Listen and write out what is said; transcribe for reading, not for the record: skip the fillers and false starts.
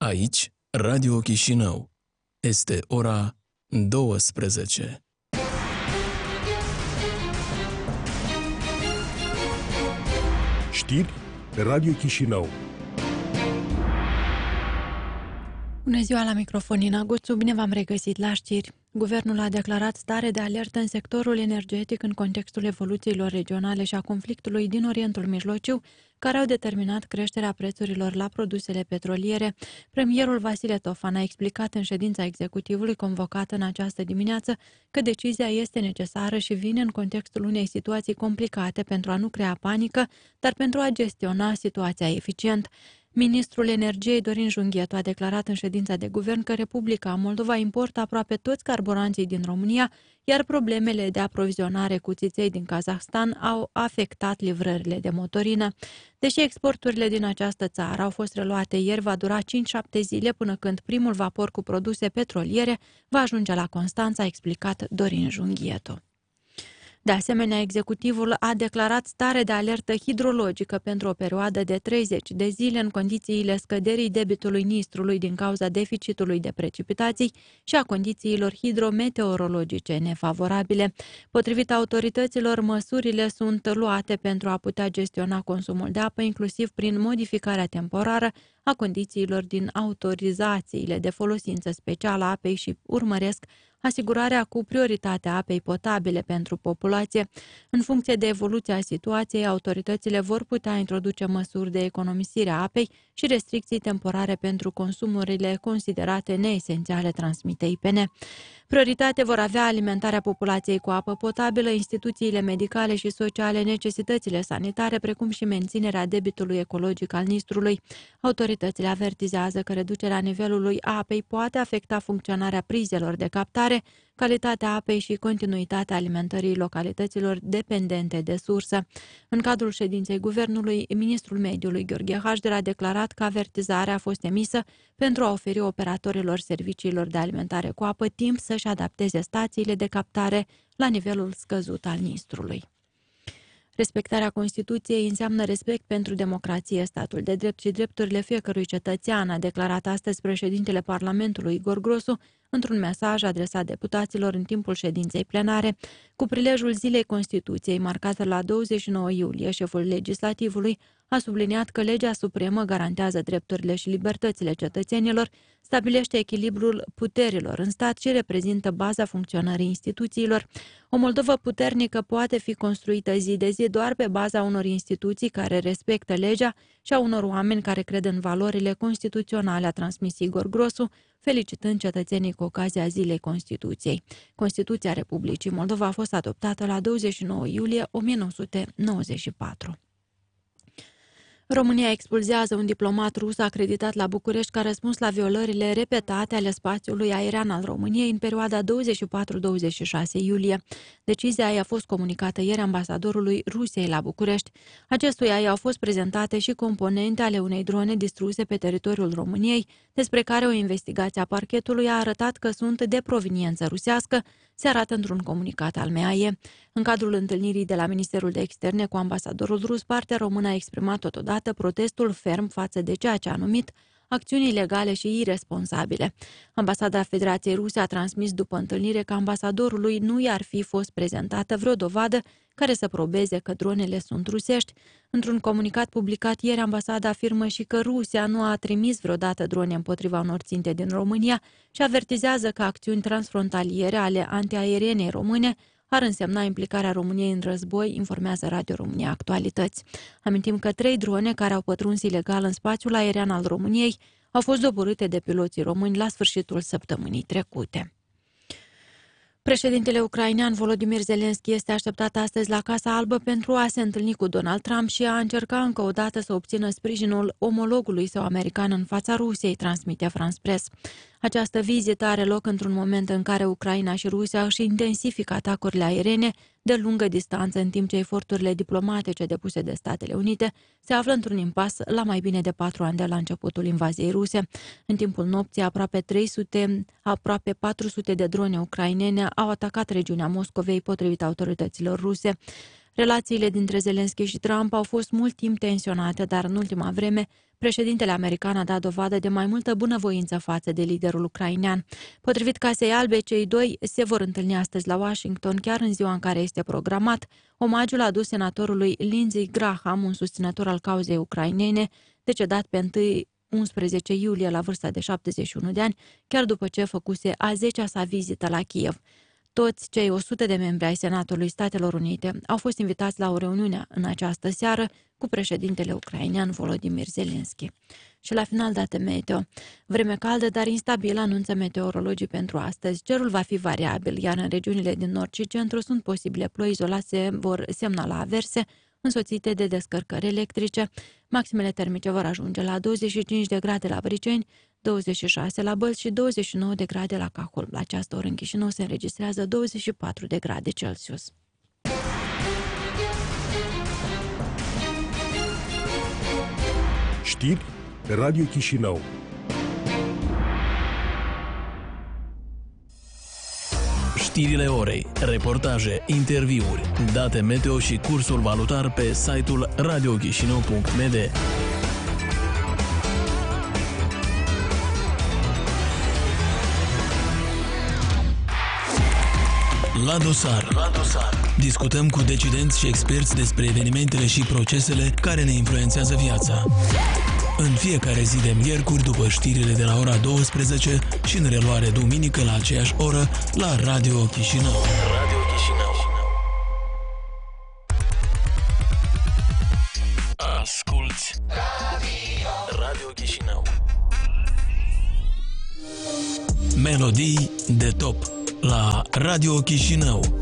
Aici, Radio Chișinău. Este ora 12. Știri Radio Chișinău. Bună ziua, la microfon Ina Guțu, bine v-am regăsit la știri. Guvernul a declarat stare de alertă în sectorul energetic în contextul evoluțiilor regionale și a conflictului din Orientul Mijlociu, care au determinat creșterea prețurilor la produsele petroliere. Premierul Vasile Tofan a explicat în ședința executivului convocată în această dimineață că decizia este necesară și vine în contextul unei situații complicate pentru a nu crea panică, dar pentru a gestiona situația eficient. Ministrul Energiei Dorin Junghietu a declarat în ședința de guvern că Republica Moldova importă aproape toți carburanții din România, iar problemele de aprovizionare cu țiței din Kazahstan au afectat livrările de motorină. Deși exporturile din această țară au fost reluate ieri, va dura 5-7 zile până când primul vapor cu produse petroliere va ajunge la Constanța, a explicat Dorin Junghietu. De asemenea, executivul a declarat stare de alertă hidrologică pentru o perioadă de 30 de zile în condițiile scăderii debitului Nistrului din cauza deficitului de precipitații și a condițiilor hidrometeorologice nefavorabile. Potrivit autorităților, măsurile sunt luate pentru a putea gestiona consumul de apă, inclusiv prin modificarea temporară a condițiilor din autorizațiile de folosință specială a apei și urmăresc asigurarea cu prioritate a apei potabile pentru populație. În funcție de evoluția situației, autoritățile vor putea introduce măsuri de economisire a apei și restricții temporare pentru consumurile considerate neesențiale, transmite IPN. Prioritate vor avea alimentarea populației cu apă potabilă, instituțiile medicale și sociale, necesitățile sanitare, precum și menținerea debitului ecologic al Nistrului. Autoritățile avertizează că reducerea nivelului apei poate afecta funcționarea prizelor de captare, calitatea apei și continuitatea alimentării localităților dependente de sursă. În cadrul ședinței guvernului, ministrul mediului Gheorghe Hașder a declarat că avertizarea a fost emisă pentru a oferi operatorilor serviciilor de alimentare cu apă timp să-și adapteze stațiile de captare la nivelul scăzut al Nistrului. Respectarea Constituției înseamnă respect pentru democrație, statul de drept și drepturile fiecărui cetățean, a declarat astăzi președintele Parlamentului Igor Grosu într-un mesaj adresat deputaților în timpul ședinței plenare. Cu prilejul Zilei Constituției, marcată la 29 iulie, șeful legislativului a subliniat că legea supremă garantează drepturile și libertățile cetățenilor, stabilește echilibrul puterilor în stat și reprezintă baza funcționării instituțiilor. O Moldovă puternică poate fi construită zi de zi doar pe baza unor instituții care respectă legea și a unor oameni care cred în valorile constituționale, a transmis Igor Grosu, felicitând cetățenii cu ocazia Zilei Constituției. Constituția Republicii Moldova a fost adoptată la 29 iulie 1994. România expulzează un diplomat rus acreditat la București ca răspuns la violările repetate ale spațiului aerian al României în perioada 24-26 iulie. Decizia i-a fost comunicată ieri ambasadorului Rusiei la București. Acestuia i-au fost prezentate și componente ale unei drone distruse pe teritoriul României, despre care o investigație a parchetului a arătat că sunt de proveniență rusească, se arată într-un comunicat al MEAE. În cadrul întâlnirii de la Ministerul de Externe cu ambasadorul rus, partea română a exprimat totodată protestul ferm față de ceea ce a numit acțiuni ilegale și iresponsabile. Ambasada Federației Ruse a transmis după întâlnire că ambasadorului nu i-ar fi fost prezentată vreo dovadă care să probeze că dronele sunt rusești. Într-un comunicat publicat ieri, ambasada afirmă și că Rusia nu a trimis vreodată drone împotriva unor ținte din România și avertizează că acțiuni transfrontaliere ale antiaerienei române ar însemna implicarea României în război, informează Radio România Actualități. Amintim că 3 drone care au pătruns ilegal în spațiul aerian al României au fost doborâte de piloții români la sfârșitul săptămânii trecute. Președintele ucrainean Volodymyr Zelensky este așteptat astăzi la Casa Albă pentru a se întâlni cu Donald Trump și a încerca încă o dată să obțină sprijinul omologului său american în fața Rusiei, transmite France Press. Această vizită are loc într-un moment în care Ucraina și Rusia își intensifică atacurile aeriene de lungă distanță, în timp ce eforturile diplomatice depuse de Statele Unite se află într-un impas la mai bine de 4 ani de la începutul invaziei ruse. În timpul nopții, aproape 400 de drone ucrainene au atacat regiunea Moscovei, potrivit autorităților ruse. Relațiile dintre Zelensky și Trump au fost mult timp tensionate, dar în ultima vreme Președintele american a dat dovadă de mai multă bunăvoință față de liderul ucrainean. Potrivit Casei Albe, cei doi se vor întâlni astăzi la Washington, chiar în ziua în care este programat omagiul adus senatorului Lindsey Graham, un susținător al cauzei ucrainene, decedat pe 11 iulie la vârsta de 71 de ani, chiar după ce făcuse a 10-a sa vizită la Kiev. Toți cei 100 de membri ai Senatului Statelor Unite au fost invitați la o reuniune în această seară cu președintele ucrainean Volodymyr Zelensky. Și la final date meteo. Vreme caldă, dar instabilă, anunță meteorologii pentru astăzi. Cerul va fi variabil, iar în regiunile din nord și centru sunt posibile ploi izolate, vor semnala averse, însoțite de descărcări electrice. Maximele termice vor ajunge la 25 de grade la Briceni, 26 la Bălți și 29 de grade la Cahul. La această oră în Chișinău se înregistrează 24 de grade Celsius. Știri Radio Chișinău. Știrile orei, reportaje, interviuri, date meteo și cursul valutar pe site-ul radiochișinău.md. La dosar. Discutăm cu decidenți și experți despre evenimentele și procesele care ne influențează viața. În fiecare zi de miercuri, după știrile de la ora 12 și în reluare duminică la aceeași oră la Radio Chișinău. Asculți Radio Chișinău. Melodii de top la Radio Chișinău.